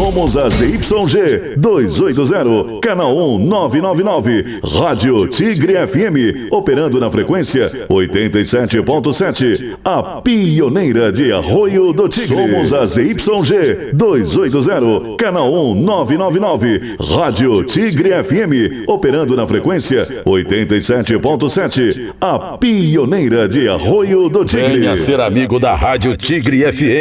Somos a ZYG 280, canal 1999, Rádio Tigre FM, operando na frequência 87.7, a pioneira de Arroio do Tigre. Somos a ZYG 280, canal 1999, Rádio Tigre FM, operando na frequência 87.7, a pioneira de Arroio do Tigre. Venha ser amigo da Rádio Tigre FM.